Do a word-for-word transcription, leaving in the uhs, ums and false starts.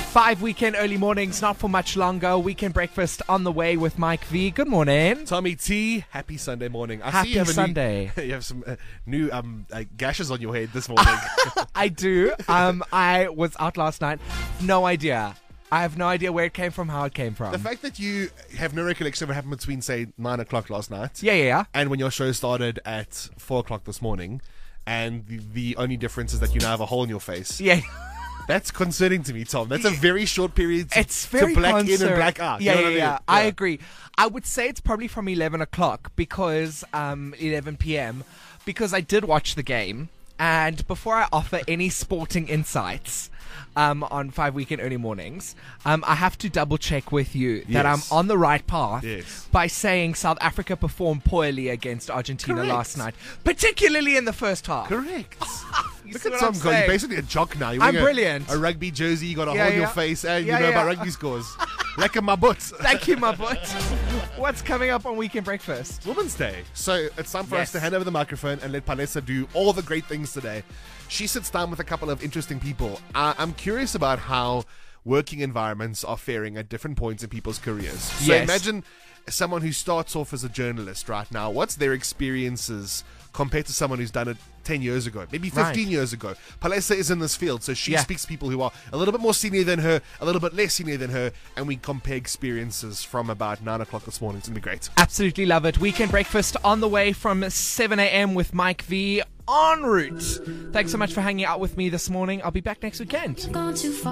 Five weekend early mornings, not for much longer. Weekend breakfast on the way with Mike V. Good morning. Tommy T, happy Sunday morning. I Happy see you have a Sunday. New, you have some uh, new um, uh, gashes on your head this morning. I do. Um, I was out last night. No idea. I have no idea where it came from, how it came from. The fact that you have no recollection of what happened between, say, nine o'clock last night. Yeah, yeah, yeah. And when your show started at four o'clock this morning. And the, the only difference is that you now have a hole in your face. Yeah. That's concerning to me, Tom. That's a very short period to, It's very to black concern- in and black out. Yeah, You know yeah, what I mean? yeah. I agree. I would say it's probably from eleven o'clock because um, eleven p.m. because I did watch the game. And before I offer any sporting insights um, on Five Weekend Early Mornings, um, I have to double check with you that Yes. I'm on the right path Yes. by saying South Africa performed poorly against Argentina Correct. last night, particularly in the first half. Correct. You Look see at what Tom I'm going. You're saying? basically a jock now. You're I'm wearing a- brilliant. A, rugby jersey, you got a Yeah, hole in yeah. your face, and Yeah, you know yeah. about rugby scores. Lekker my butt. Thank you, my butt. What's coming up on Weekend Breakfast? Women's Day. So it's time for Yes. us to hand over the microphone and let Palesa do all the great things today. She sits down with a couple of interesting people. Uh, I'm curious about how working environments are faring at different points in people's careers. So Yes. imagine someone who starts off as a journalist right now. What's their experiences compared to someone who's done it ten years ago, maybe fifteen Right. years ago? Palesa is in this field, so she Yeah. speaks to people who are a little bit more senior than her, a little bit less senior than her, and we compare experiences from about nine o'clock this morning. It's going to be great. Absolutely love it. Weekend breakfast on the way from seven a.m. with Mike V en route. Thanks so much for hanging out with me this morning. I'll be back next weekend. Gone too far.